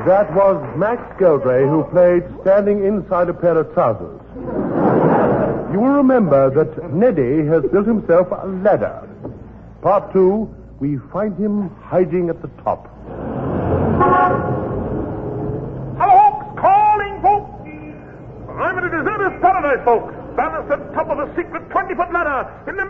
That was Max Geldray, who played Standing Inside a Pair of Trousers. You will remember that Neddy has built himself a ladder. Part 2, we find him hiding at the top. Hello, folks! Calling, folks! I'm in a deserter's paradise, folks. Balanced at the top of a secret 20-foot ladder in the